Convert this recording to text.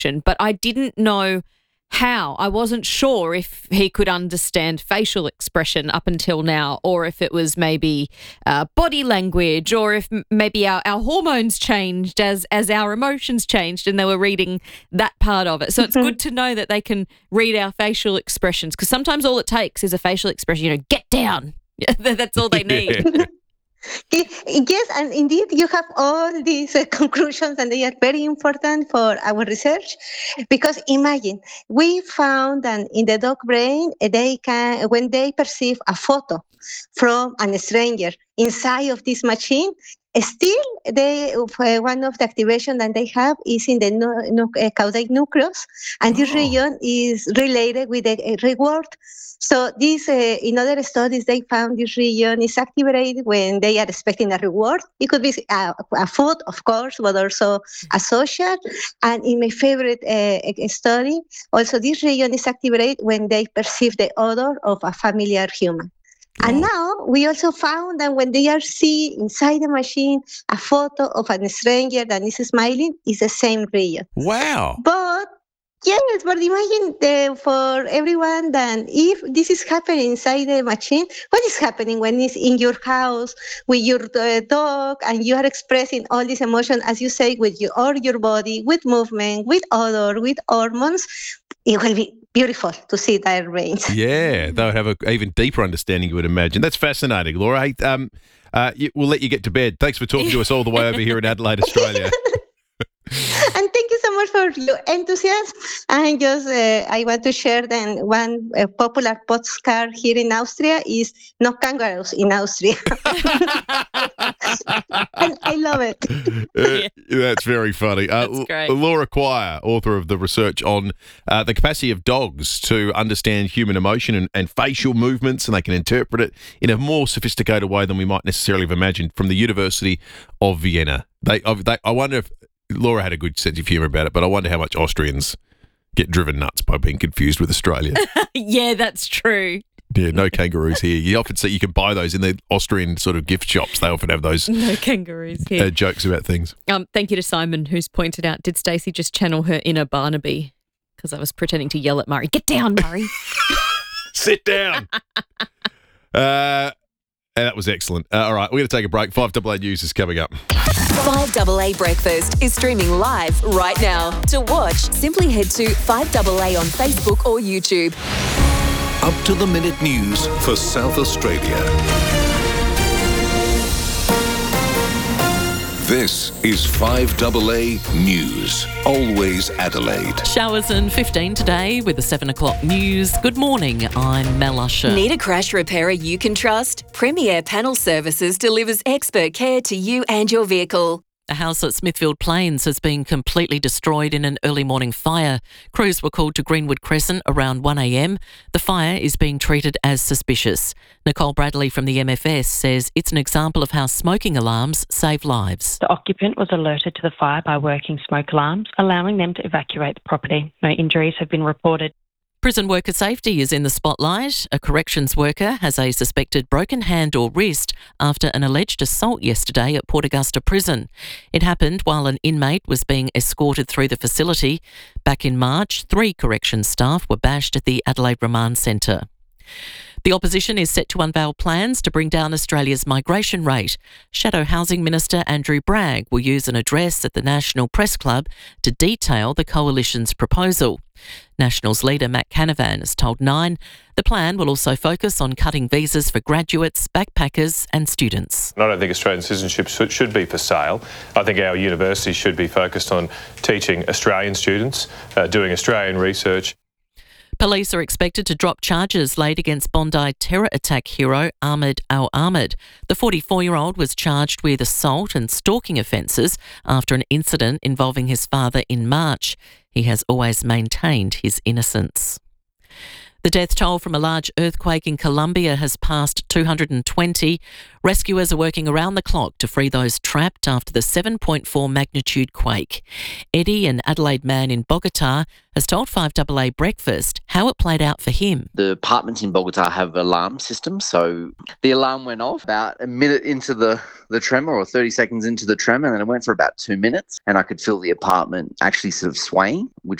but I didn't know how. I wasn't sure if he could understand facial expression up until now, or if it was maybe body language, or if maybe our hormones changed as our emotions changed, and they were reading that part of it. So it's good to know that they can read our facial expressions, because sometimes all it takes is a facial expression, get down. That's all they need. Yes, and indeed, you have all these conclusions, and they are very important for our research. Because imagine, we found that in the dog brain, they can, when they perceive a photo from a stranger inside of this machine, still, one of the activation that they have is in the caudate nucleus, and this region is related with the reward. So this, in other studies, they found this region is activated when they are expecting a reward. It could be a food, of course, but also a social. And in my favorite study, also this region is activated when they perceive the odor of a familiar human. And now we also found that when they are see inside the machine a photo of a stranger that is smiling, is the same region. Wow. But yes, but imagine for everyone that if this is happening inside the machine, what is happening when it's in your house with your dog and you are expressing all this emotion, as you say, with your body, with movement, with odor, with hormones, it will be beautiful to see their brains. Yeah, they'll have an even deeper understanding, you would imagine. That's fascinating, Laura. Hey, we'll let you get to bed. Thanks for talking to us all the way over here in Adelaide, Australia. And thank you so much for your enthusiasm. And just, I want to share that one popular postcard here in Austria is no kangaroos in Austria. And I love it. That's very funny. That's great. Laura Quire, author of the research on the capacity of dogs to understand human emotion and facial movements, and they can interpret it in a more sophisticated way than we might necessarily have imagined, from the University of Vienna. I wonder if Laura had a good sense of humour about it, but I wonder how much Austrians get driven nuts by being confused with Australia. Yeah, that's true. Yeah, no kangaroos here. You often see you can buy those in the Austrian sort of gift shops. They often have those No kangaroos here. Jokes about things. Thank you to Simon, who's pointed out, did Stacey just channel her inner Barnaby? Because I was pretending to yell at Murray. Get down, Murray. Sit down. And that was excellent. All right, we're going to take a break. 5AA News is coming up. 5AA Breakfast is streaming live right now. To watch, simply head to 5AA on Facebook or YouTube. Up-to-the-minute news for South Australia. This is 5AA News. Always Adelaide. Showers and 15 today with the 7 o'clock news. Good morning, I'm Mel Usher. Need a crash repairer you can trust? Premier Panel Services delivers expert care to you and your vehicle. A house at Smithfield Plains has been completely destroyed in an early morning fire. Crews were called to Greenwood Crescent around 1 a.m. The fire is being treated as suspicious. Nicole Bradley from the MFS says it's an example of how smoking alarms save lives. The occupant was alerted to the fire by working smoke alarms, allowing them to evacuate the property. No injuries have been reported. Prison worker safety is in the spotlight. A corrections worker has a suspected broken hand or wrist after an alleged assault yesterday at Port Augusta Prison. It happened while an inmate was being escorted through the facility. Back in March, 3 corrections staff were bashed at the Adelaide Remand Centre. The opposition is set to unveil plans to bring down Australia's migration rate. Shadow Housing Minister Andrew Bragg will use an address at the National Press Club to detail the coalition's proposal. Nationals leader Matt Canavan has told Nine the plan will also focus on cutting visas for graduates, backpackers and students. I don't think Australian citizenship should be for sale. I think our universities should be focused on teaching Australian students, doing Australian research. Police are expected to drop charges laid against Bondi terror attack hero Ahmed Al-Ahmed. The 44-year-old was charged with assault and stalking offences after an incident involving his father in March. He has always maintained his innocence. The death toll from a large earthquake in Colombia has passed 220. Rescuers are working around the clock to free those trapped after the 7.4 magnitude quake. Eddie, an Adelaide man in Bogota, has told 5AA Breakfast how it played out for him. The apartments in Bogota have alarm systems, so the alarm went off about a minute into the tremor, or 30 seconds into the tremor, and then it went for about 2 minutes, and I could feel the apartment actually sort of swaying, which